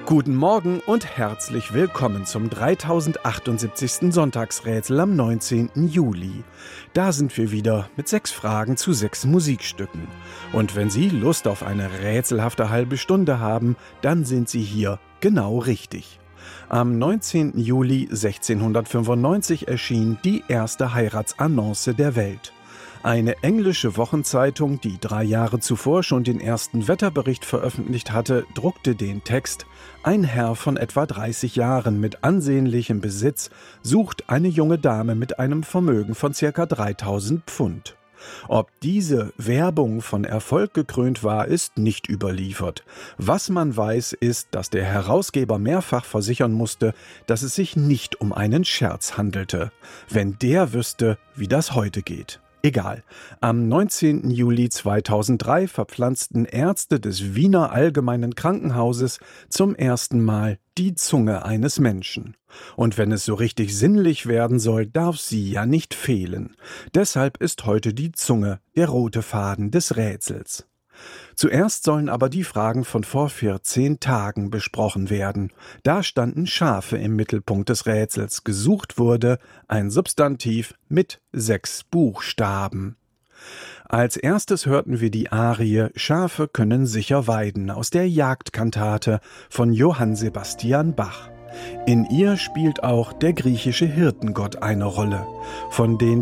Guten Morgen und herzlich willkommen zum 3078. Sonntagsrätsel am 19. Juli. Da sind wir wieder mit 6 Fragen zu 6 Musikstücken. Und wenn Sie Lust auf eine rätselhafte halbe Stunde haben, dann sind Sie hier genau richtig. Am 19. Juli 1695 erschien die erste Heiratsannonce der Welt. Eine englische Wochenzeitung, die 3 Jahre zuvor schon den ersten Wetterbericht veröffentlicht hatte, druckte den Text: Ein Herr von etwa 30 Jahren mit ansehnlichem Besitz sucht eine junge Dame mit einem Vermögen von ca. 3000 Pfund. Ob diese Werbung von Erfolg gekrönt war, ist nicht überliefert. Was man weiß, ist, dass der Herausgeber mehrfach versichern musste, dass es sich nicht um einen Scherz handelte. Wenn der wüsste, wie das heute geht. Egal. Am 19. Juli 2003 verpflanzten Ärzte des Wiener Allgemeinen Krankenhauses zum ersten Mal die Zunge eines Menschen. Und wenn es so richtig sinnlich werden soll, darf sie ja nicht fehlen. Deshalb ist heute die Zunge der rote Faden des Rätsels. Zuerst sollen aber die Fragen von vor 14 Tagen besprochen werden. Da standen Schafe im Mittelpunkt des Rätsels. Gesucht wurde ein Substantiv mit 6 Buchstaben. Als erstes hörten wir die Arie »Schafe können sicher weiden« aus der Jagdkantate von Johann Sebastian Bach. In ihr spielt auch der griechische Hirtengott eine Rolle. Von den